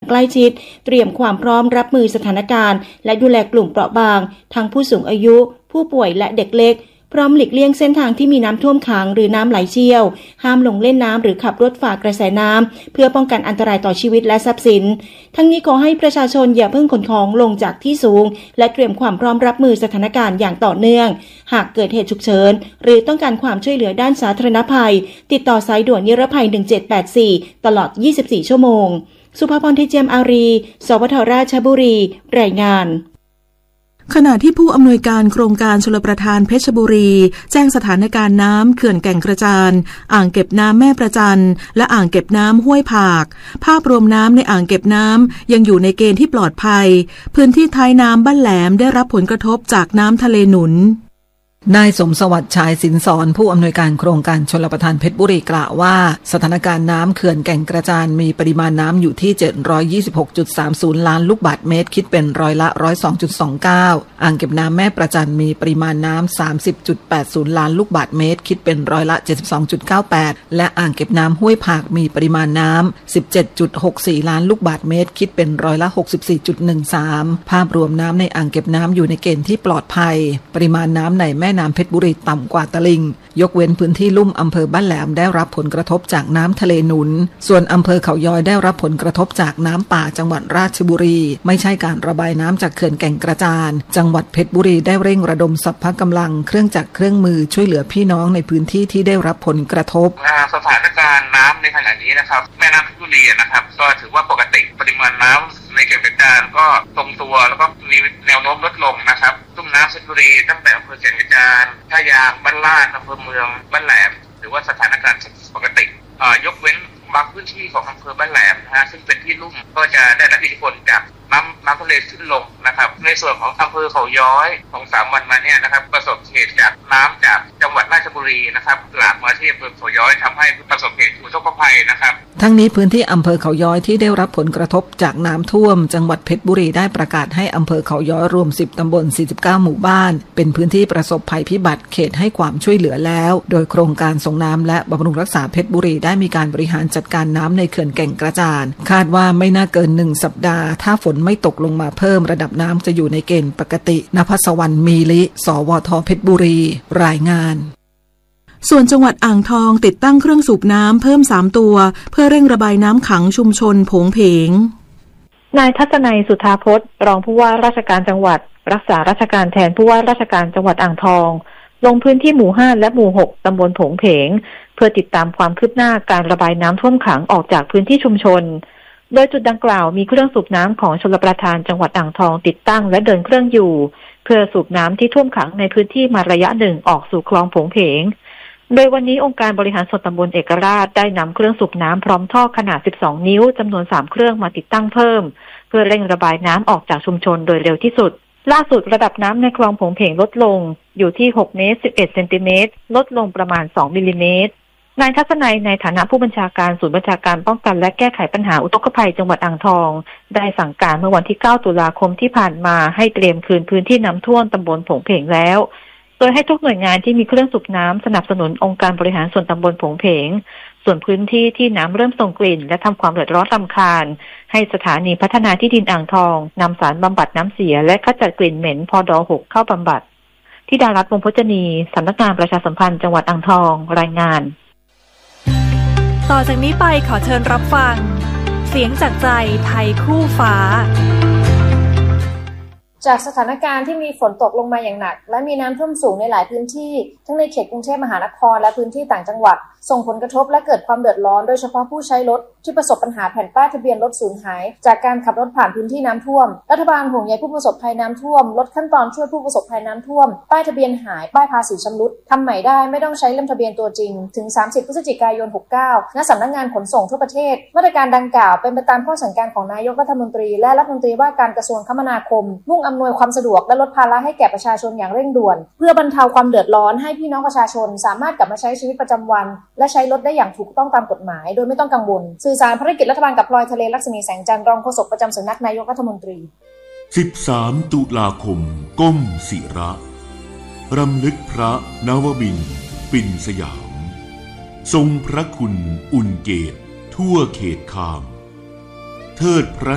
ใกล้ชิดเตรียมความพร้อมรับมือสถานการณ์และดูแลกลุ่มเปราะบางทั้งผู้สูงอายุผู้ป่วยและเด็กเล็กพร้อมหลีกเลี่ยงเส้นทางที่มีน้ำท่วมขังหรือน้ำไหลเชี่ยวห้ามลงเล่นน้ำหรือขับรถฝ่ากระแสน้ำเพื่อป้องกันอันตรายต่อชีวิตและทรัพย์สินทั้งนี้ขอให้ประชาชนอย่าเพิ่งขนของลงจากที่สูงและเตรียมความพร้อมรับมือสถานการณ์อย่างต่อเนื่องหากเกิดเหตุฉุกเฉินหรือต้องการความช่วยเหลือด้านสาธารณภัยติดต่อสายด่วนนิรภัย1784ตลอด24ชั่วโมงสุภาพร เจียมอารีสวทราชบุรีรายงานขณะที่ผู้อำนวยการโครงการชลประทานเพชรบุรีแจ้งสถานการณ์น้ำเขื่อนแก่งกระจานอ่างเก็บน้ำแม่ประจันและอ่างเก็บน้ำห้วยผากภาพรวมน้ำในอ่างเก็บน้ำยังอยู่ในเกณฑ์ที่ปลอดภัยพื้นที่ท้ายน้ำบ้านแหลมได้รับผลกระทบจากน้ำทะเลหนุนนายสมสวัสดิ์ชายสินสอนผู้อำนวยการโครงการชลประทานเพชรบุรีกล่าวว่าสถานการณ์น้ำเขื่อนแก่งกระจานมีปริมาณน้ำอยู่ที่ 726.30 ล้านลูกบาศก์เมตรคิดเป็นร้อยละ 102.29 อ่างเก็บน้ำแม่ประจันมีปริมาณน้ำ 30.80 ล้านลูกบาศก์เมตรคิดเป็นร้อยละ 72.98 และอ่างเก็บน้ำห้วยผากมีปริมาณน้ำ 17.64 ล้านลูกบาศก์เมตรคิดเป็นร้อยละ 64.13 ภาพรวมน้ำในอ่างเก็บน้ำอยู่ในเกณฑ์ที่ปลอดภัยปริมาณน้ำในแม่น้ำเพชรบุรีต่ำกว่าตลิ่งยกเว้นพื้นที่ลุ่มอำเภอบ้านแหลมได้รับผลกระทบจากน้ำทะเลหนุนส่วนอำเภอเขาย้อยได้รับผลกระทบจากน้ำป่าจังหวัดราชบุรีไม่ใช่การระบายน้ำจากเขื่อนแก่งกระจานจังหวัดเพชรบุรีได้เร่งระดมสรรพกำลังเครื่องจักรเครื่องมือช่วยเหลือพี่น้องในพื้นที่ที่ได้รับผลกระทบสถานการณ์น้ำในขณะนี้นะครับแม่น้ำเพชรบุรีนะครับก็ถือว่าปกติปริมาณน้ำในเขื่อนกระจานก็ทรงตัวแล้วก็มีแนวโน้มลดลงนะครับลุ่มน้ำเพชรบุรีตั้งแต่อำเภอแก่งกระจานท่ายางบ้านลาดอำเภอเมืองบ้านแหลมหรือว่าสถานการณ์ปกติยกเว้นบางพื้นที่ของอำเภอบ้านแหลมนะฮะซึ่งเป็นที่ลุ่มก็จะได้รับอิทธิพลจากน้ำทะเลขึ้นลงนะครับในส่วนของอำเภอเขาย้อยของ3 วันมาเนี่ยนะครับประสบเหตุจากน้ำจากจังหวัดราชบุรีนะครับหลากมาที่อำเภอเขาย้อยทำให้ประสบเหตุอุทกภัยนะครับทั้งนี้พื้นที่อำเภอเขาย้อยที่ได้รับผลกระทบจากน้ำท่วมจังหวัดเพชรบุรีได้ประกาศให้อำเภอเขาย้อยรวม10 ตำบล 49 หมู่บ้านเป็นพื้นที่ประสบภัยพิบัติเขตให้ความช่วยเหลือแล้วโดยโครงการส่งน้ำและบำรุงรักษาเพชรบุรีได้มีการบริหารจัดการน้ำในเขื่อนแก่งกระจานคาดว่าไม่น่าเกิน1 สัปดาห์ถ้าฝนไม่ตกลงมาเพิ่มระดับน้ำจะอยู่ในเกณฑ์ปกติณภัสวรรณมีลิสวทเพชรบุรีรายงานส่วนจังหวัดอ่างทองติดตั้งเครื่องสูบน้ำเพิ่ม3 ตัวเพื่อเร่งระบายน้ำขังชุมชนโผงเพงนายทัศนัยสุธาพจน์รองผู้ว่าราชการจังหวัดรักษาราชการแทนผู้ว่าราชการจังหวัดอ่างทองลงพื้นที่หมู่5และหมู่6ตำบลโผงเพงเพื่อติดตามความคืบหน้าการระบายน้ำท่วมขังออกจากพื้นที่ชุมชนโดยจุดดังกล่าวมีเครื่องสูบน้ำของชลประทานจังหวัดอ่างทองติดตั้งและเดินเครื่องอยู่เพื่อสูบน้ำที่ท่วมขังในพื้นที่มาระยะหนึ่งออกสู่คลองโผงเพงโดยวันนี้องค์การบริหารส่วนตำบลเอกราชได้นำเครื่องสูบน้ำพร้อมท่อขนาด12 นิ้วจำนวน3 เครื่องมาติดตั้งเพิ่มเพื่อเร่งระบายน้ำออกจากชุมชนโดยเร็วที่สุดล่าสุดระดับน้ำในคลองโผงเพงลดลงอยู่ที่6 เมตร 11 เซนติเมตรลดลงประมาณ2 มิลลิเมตรนายทัศนัยในฐานะผู้บัญชาการศูนย์บัญชาการป้องกันและแก้ไขปัญหาอุทกภัยจังหวัดอ่างทองได้สั่งการเมื่อวันที่9 ตุลาคมที่ผ่านมาให้เตรียมคืนพื้นที่น้ำท่วมตำบลโผงเพงแล้วโดยให้ทุกหน่วยงานที่มีเครื่องสูบน้ำสนับสนุนองค์การบริหารส่วนตำบลโผงเพงส่วนพื้นที่ที่น้ำเริ่มส่งกลิ่นและทำความเดือดร้อนรำคาญให้สถานีพัฒนาที่ดินอ่างทองนำสารบำบัดน้ำเสียและขจัดกลิ่นเหม็นพด6เข้าบำบัดที่ดารัตน์ วงศ์พจนีสำนักงานประชาสัมพันธ์จังหวัดอ่างทองรายงานต่อจากนี้ไปขอเชิญรับฟังเสียงจากใจไทยคู่ฟ้าจากสถานการณ์ที่มีฝนตกลงมาอย่างหนักและมีน้ำท่วมสูงในหลายพื้นที่ทั้งในเขตกรุงเทพมหานครและพื้นที่ต่างจังหวัดส่งผลกระทบและเกิดความเดือดร้อนโดยเฉพาะผู้ใช้รถที่ประสบปัญหาแผ่นป้ายทะเบียนรถสูญหายจากการขับรถผ่านพื้นที่น้ำท่วมรัฐบาลห่วงใยผู้ประสบภัยน้ำท่วมลดขั้นตอนช่วยผู้ประสบภัยน้ำท่วมป้ายทะเบียนหายป้ายภาษีชำรุดทำใหม่ได้ไม่ต้องใช้เล่มทะเบียนตัวจริงถึง30 พฤศจิกายน 69ณสำนักงานขนส่งทั่วประเทศมาตรการดังกล่าวเป็นไปตามข้อสั่งการของนายกรัฐมนตรีและรัฐมนตรีว่าการกระทรวงคมนาคมมุ่งอำนวยความสะดวกและลดภาระให้แก่ประชาชนอย่างเร่งด่วนเพื่อบรรเทาความเดือดร้อนให้พี่น้องประชาชนสามารถกลับมาใช้ชีวิตประจำวันและใช้รถได้อย่างถูกต้องตามกฎหมายโดยไม่ต้องกังวลสื่อสารภารกิจรัฐบาลกับพลอยทะเลลักษณีแสงจันทร์รองโฆษกประจำสำนักนายกรัฐมนตรี 13 ตุลาคมก้มศิระรำลึกพระนวมินทร์ปิ่นสยามทรงพระคุณอุ่นเกตทั่วเขตคามเทิดพระ